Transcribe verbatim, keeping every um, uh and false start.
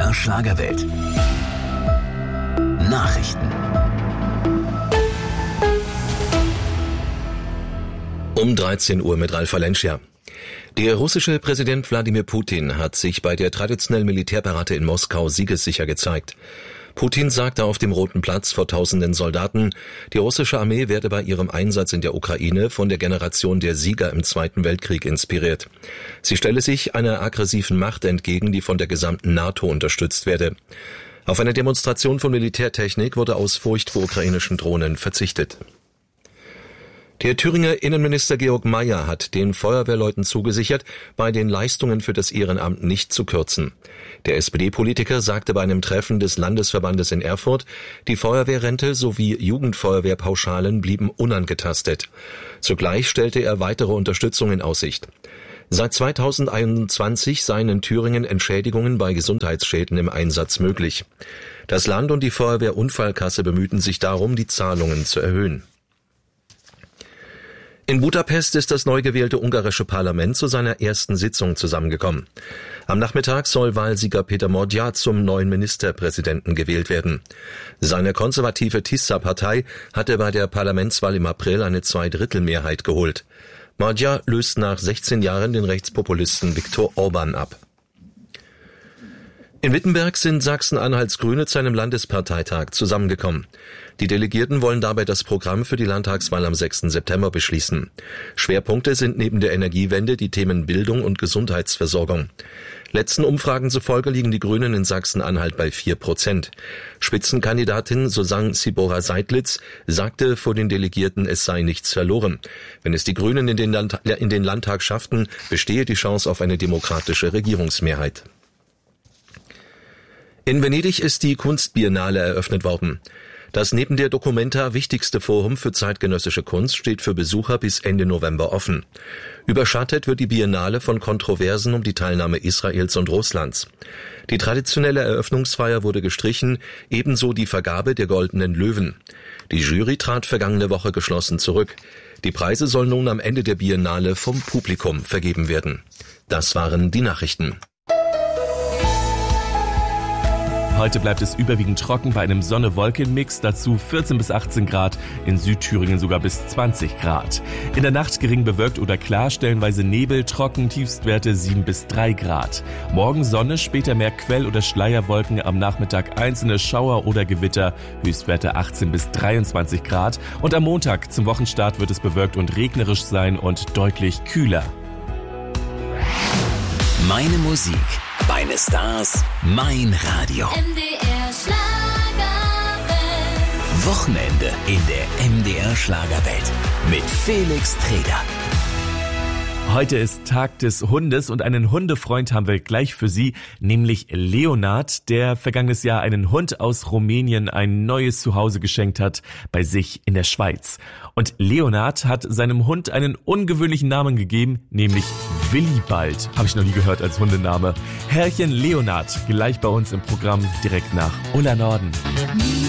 R Schlagerwelt. Nachrichten. Um dreizehn Uhr mit Ralf Valencia. Der russische Präsident Wladimir Putin hat sich bei der traditionellen Militärparade in Moskau siegessicher gezeigt. Putin sagte auf dem Roten Platz vor tausenden Soldaten, die russische Armee werde bei ihrem Einsatz in der Ukraine von der Generation der Sieger im Zweiten Weltkrieg inspiriert. Sie stelle sich einer aggressiven Macht entgegen, die von der gesamten NATO unterstützt werde. Auf eine Demonstration von Militärtechnik wurde aus Furcht vor ukrainischen Drohnen verzichtet. Der Thüringer Innenminister Georg Mayer hat den Feuerwehrleuten zugesichert, bei den Leistungen für das Ehrenamt nicht zu kürzen. Der S P D-Politiker sagte bei einem Treffen des Landesverbandes in Erfurt, die Feuerwehrrente sowie Jugendfeuerwehrpauschalen blieben unangetastet. Zugleich stellte er weitere Unterstützung in Aussicht. Seit zweitausendeinundzwanzig seien in Thüringen Entschädigungen bei Gesundheitsschäden im Einsatz möglich. Das Land und die Feuerwehrunfallkasse bemühten sich darum, die Zahlungen zu erhöhen. In Budapest ist das neu gewählte ungarische Parlament zu seiner ersten Sitzung zusammengekommen. Am Nachmittag soll Wahlsieger Peter Magyar zum neuen Ministerpräsidenten gewählt werden. Seine konservative Tisza-Partei hatte bei der Parlamentswahl im April eine Zweidrittelmehrheit geholt. Magyar löst nach sechzehn Jahren den Rechtspopulisten Viktor Orban ab. In Wittenberg sind Sachsen-Anhalts Grüne zu einem Landesparteitag zusammengekommen. Die Delegierten wollen dabei das Programm für die Landtagswahl am sechsten September beschließen. Schwerpunkte sind neben der Energiewende die Themen Bildung und Gesundheitsversorgung. Letzten Umfragen zufolge liegen die Grünen in Sachsen-Anhalt bei vier Prozent. Spitzenkandidatin Susanne Sibora-Seidlitz sagte vor den Delegierten, es sei nichts verloren. Wenn es die Grünen in den, Land- in den Landtag schafften, bestehe die Chance auf eine demokratische Regierungsmehrheit. In Venedig ist die Kunstbiennale eröffnet worden. Das neben der Documenta wichtigste Forum für zeitgenössische Kunst steht für Besucher bis Ende November offen. Überschattet wird die Biennale von Kontroversen um die Teilnahme Israels und Russlands. Die traditionelle Eröffnungsfeier wurde gestrichen, ebenso die Vergabe der Goldenen Löwen. Die Jury trat vergangene Woche geschlossen zurück. Die Preise sollen nun am Ende der Biennale vom Publikum vergeben werden. Das waren die Nachrichten. Heute bleibt es überwiegend trocken bei einem Sonne-Wolken-Mix, dazu vierzehn bis achtzehn Grad, in Südthüringen sogar bis zwanzig Grad. In der Nacht gering bewölkt oder klar, stellenweise Nebel, trocken, Tiefstwerte sieben bis drei Grad. Morgen Sonne, später mehr Quell- oder Schleierwolken, am Nachmittag einzelne Schauer oder Gewitter, Höchstwerte achtzehn bis dreiundzwanzig Grad. Und am Montag zum Wochenstart wird es bewölkt und regnerisch sein und deutlich kühler. Meine Musik, meine Stars, mein Radio. M D R Schlagerwelt. Wochenende in der M D R Schlagerwelt mit Felix Treder. Heute ist Tag des Hundes und einen Hundefreund haben wir gleich für Sie, nämlich Leonard, der vergangenes Jahr einen Hund aus Rumänien ein neues Zuhause geschenkt hat bei sich in der Schweiz. Und Leonard hat seinem Hund einen ungewöhnlichen Namen gegeben, nämlich Willibald. Habe ich noch nie gehört als Hundename. Herrchen Leonard, gleich bei uns im Programm direkt nach Ulla Norden.